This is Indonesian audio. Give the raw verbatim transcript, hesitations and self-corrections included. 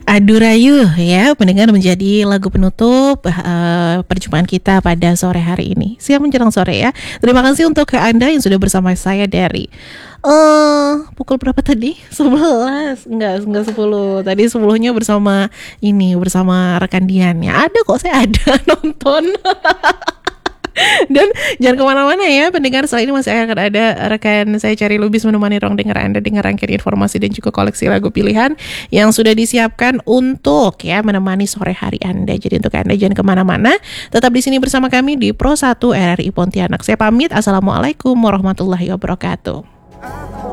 Adu Rayu ya, pendengar menjadi lagu penutup uh, perjumpaan kita pada sore hari ini. Siap menjelang sore ya. Terima kasih untuk Anda yang sudah bersama saya dari uh, pukul berapa tadi? sebelas Enggak, enggak sepuluh. Tadi sepuluhnya bersama ini, bersama rekan Diannya. Ada kok, saya ada nonton. Dan jangan kemana-mana ya pendengar, setelah ini masih akan ada rekan saya Cari Lubis menemani ruang dengar Anda dengan rangkaian informasi dan juga koleksi lagu pilihan yang sudah disiapkan untuk ya menemani sore hari Anda. Jadi untuk Anda jangan kemana-mana, tetap di sini bersama kami di Pro satu R R I Pontianak. Saya pamit, assalamualaikum warahmatullahi wabarakatuh.